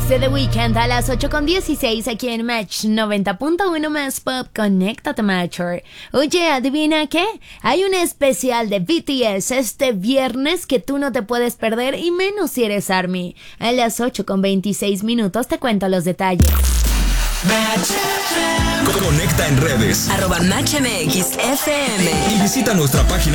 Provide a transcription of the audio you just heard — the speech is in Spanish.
de The Weeknd a las 8:16 aquí en Match 90.1 más Pop. Conéctate, Matcher. Oye, ¿adivina qué? Hay un especial de BTS este viernes que tú no te puedes perder, y menos si eres ARMY. A las 8:26 te cuento los detalles. Conecta en redes @MatchMXFM y visita nuestra página